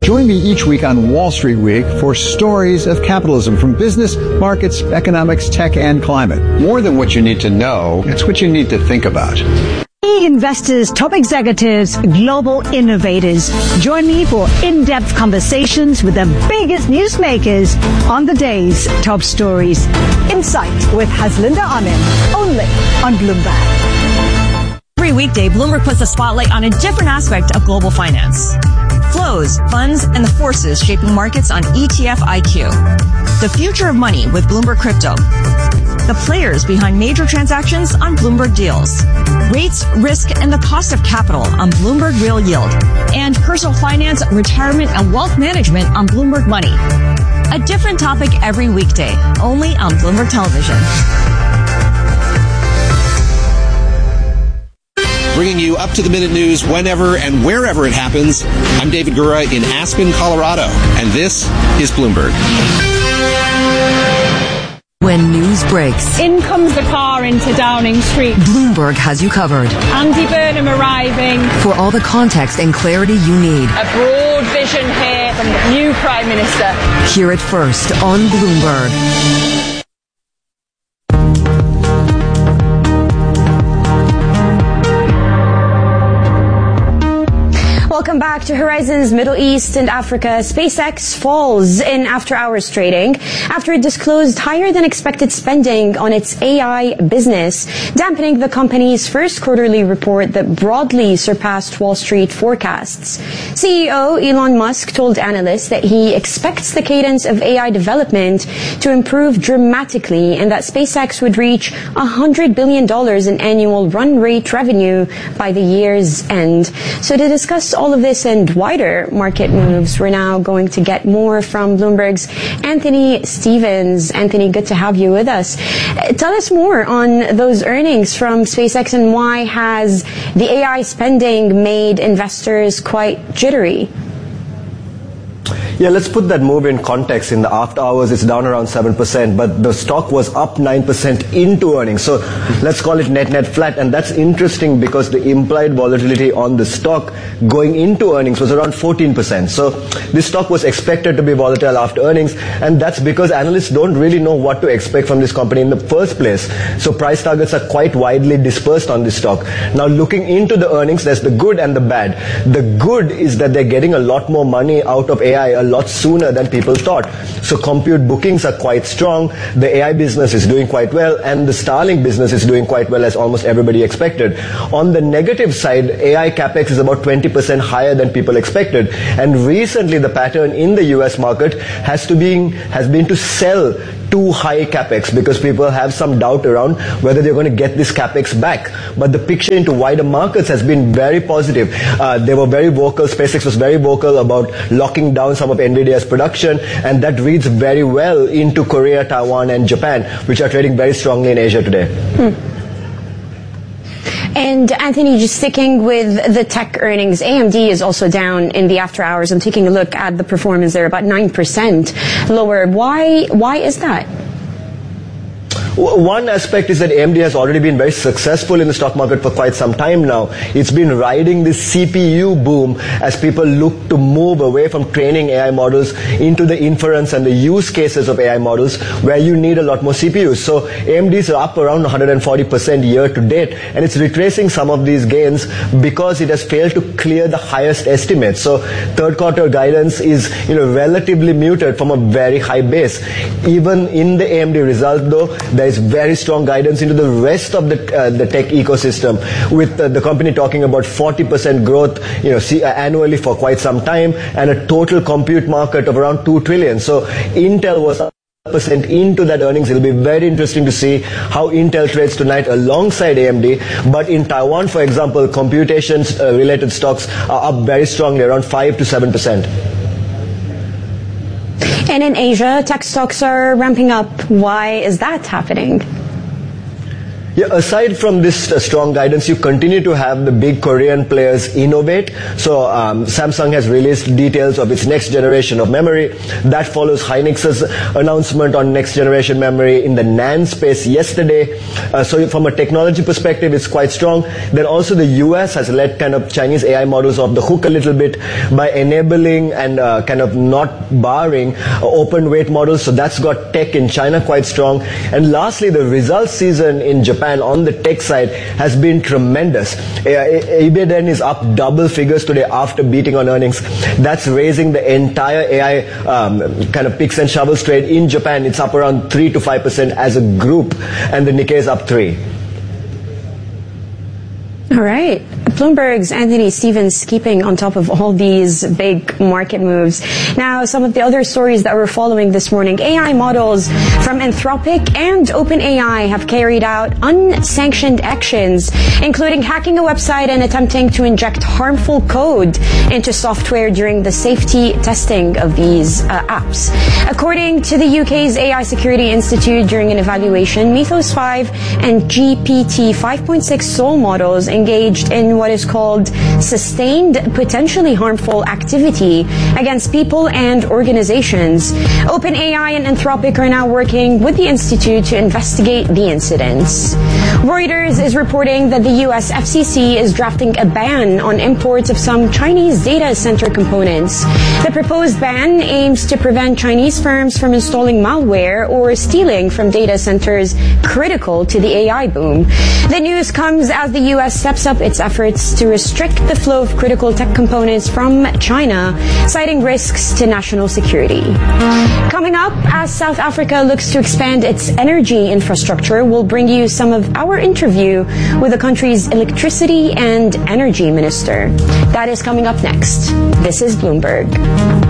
Join me each week on Wall Street Week for stories of capitalism from business, markets, economics, tech, and climate. More than what you need to know, it's what you need to think about. Investors, top executives, global innovators. Join me for in-depth conversations with the biggest newsmakers on the day's top stories. Insight with Haslinda Anand, only on Bloomberg. Every weekday, Bloomberg puts the spotlight on a different aspect of global finance. Flows, funds, and the forces shaping markets on ETF IQ. The future of money with Bloomberg Crypto. The players behind major transactions on Bloomberg Deals. Rates, risk, and the cost of capital on Bloomberg Real Yield. And personal finance, retirement, and wealth management on Bloomberg Money. A different topic every weekday, only on Bloomberg Television. Bringing you up-to-the-minute news whenever and wherever it happens. I'm David Gura in Aspen, Colorado, and this is Bloomberg. When news breaks, in comes the car into Downing Street. Bloomberg has you covered. Andy Burnham arriving. For all the context and clarity you need. A broad vision here from the new Prime Minister. Hear it first on Bloomberg. Welcome back to Horizons Middle East and Africa. SpaceX falls in after-hours trading after it disclosed higher-than-expected spending on its AI business, dampening the company's first quarterly report that broadly surpassed Wall Street forecasts. CEO Elon Musk told analysts that he expects the cadence of AI development to improve dramatically and that SpaceX would reach $100 billion in annual run rate revenue by the year's end. So to discuss all of this and wider market moves, we're now going to get more from Bloomberg's Anthony Stevens. Anthony, good to have you with us. Tell us more on those earnings from SpaceX and why has the AI spending made investors quite jittery? Yeah, let's put that move in context. In the after hours, it's down around 7%, but the stock was up 9% into earnings. So let's call it net flat. And that's interesting because the implied volatility on the stock going into earnings was around 14%. So this stock was expected to be volatile after earnings. And that's because analysts don't really know what to expect from this company in the first place. So price targets are quite widely dispersed on this stock. Now looking into the earnings, there's the good and the bad. The good is that they're getting a lot more money out of AI a lot sooner than people thought. So compute bookings are quite strong, the AI business is doing quite well, and the Starlink business is doing quite well as almost everybody expected. On the negative side, AI capex is about 20% higher than people expected. And recently the pattern in the US market has been to sell too high capex because people have some doubt around whether they're going to get this capex back. But the picture into wider markets has been very positive. They were very vocal, SpaceX was very vocal about locking down some of NVIDIA's production, and that reads very well into Korea, Taiwan, and Japan, which are trading very strongly in Asia today. And Anthony, just sticking with the tech earnings, AMD is also down in the after hours. I'm taking a look at the performance there, about 9% lower. Why is that? One aspect is that AMD has already been very successful in the stock market for quite some time now. It's been riding this CPU boom as people look to move away from training AI models into the inference and the use cases of AI models where you need a lot more CPUs. So AMD is up around 140% year to date, and it's retracing some of these gains because it has failed to clear the highest estimates. So third quarter guidance is relatively muted from a very high base. Even in the AMD result though, there is very strong guidance into the rest of the tech ecosystem, with the company talking about 40% growth annually for quite some time and a total compute market of around $2 trillion. So Intel was % into that earnings. It'll be very interesting to see how Intel trades tonight alongside AMD. But in Taiwan, for example, computations related stocks are up very strongly, around 5 to 7%. And in Asia, tech stocks are ramping up. Why is that happening? Yeah, aside from this strong guidance, you continue to have the big Korean players innovate. So Samsung has released details of its next generation of memory. That follows Hynix's announcement on next generation memory in the NAND space yesterday. So from a technology perspective, it's quite strong. Then also the US has let kind of Chinese AI models off the hook a little bit by enabling and kind of not barring open weight models. So that's got tech in China quite strong. And lastly, the results season in Japan on the tech side has been tremendous. Ibiden is up double figures today after beating on earnings. That's raising the entire AI kind of picks and shovels trade in Japan. It's up around 3 to 5% as a group, and the Nikkei is up 3. All right. Bloomberg's Anthony Stevens keeping on top of all these big market moves. Now, some of the other stories that we're following this morning. AI models from Anthropic and OpenAI have carried out unsanctioned actions, including hacking a website and attempting to inject harmful code into software during the safety testing of these apps. According to the UK's AI Security Institute, during an evaluation, Mythos 5 and GPT 5.6 Sol models engaged in what is called sustained potentially harmful activity against people and organizations. OpenAI and Anthropic are now working with the institute to investigate the incidents. Reuters is reporting that the US FCC is drafting a ban on imports of some Chinese data center components. The proposed ban aims to prevent Chinese firms from installing malware or stealing from data centers critical to the AI boom. The news comes as the US steps up its efforts to restrict the flow of critical tech components from China, citing risks to national security. Coming up, as South Africa looks to expand its energy infrastructure, we'll bring you some of our interview with the country's electricity and energy minister. That is coming up next. This is Bloomberg.